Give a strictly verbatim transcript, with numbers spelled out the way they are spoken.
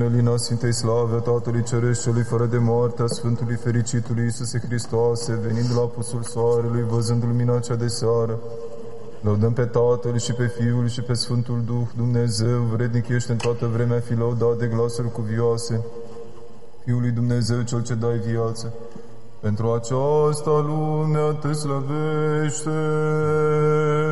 Lina Sfintei Slave, a Tatălui Ceresc, celui fără de moarte, a Sfântului Fericitului Iisuse Hristoase, venind la apusul Soarelui, văzând lumina cea de seară, lăudăm pe Tatăl și pe Fiul și pe Sfântul Duh, Dumnezeu, vrednic ești în toată vremea, fi lăudat de glasuri cuvioase, Fiul lui Dumnezeu, Cel ce dai viață. Pentru aceasta lumea te slăvește.